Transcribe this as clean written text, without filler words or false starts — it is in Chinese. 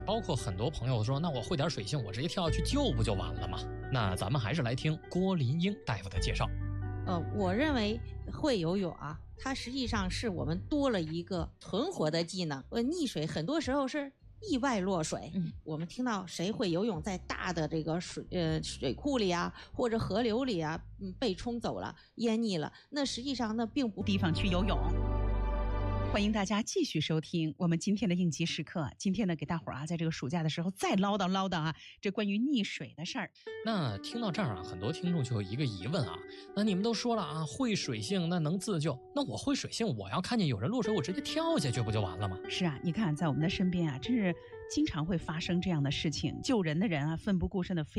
包括很多朋友说，那我会点水性，我直接跳下去救不就完了吗？那咱们还是来听郭林英大夫的介绍。 我认为会游泳啊，它实际上是我们多了一个存活的技能。溺水很多时候是意外落水，我们听到谁会游泳，在大的这个水库里啊，或者河流里啊，被冲走了，淹溺了，那实际上那并不地方去游泳。欢迎大家继续收听我们今天的应急时刻。今天呢，给大伙儿在这个暑假的时候再唠叨这关于溺水的事儿。 那听到这儿啊，很多听众就有一个疑问啊，那你们都说了啊，会水性那能自救，那我会水性，我要看见有人落水，我直接跳下去不就完了吗？ 是啊，你看在我们的身边啊，真是经常会发生这样的事情，救人的人啊，奋不顾身的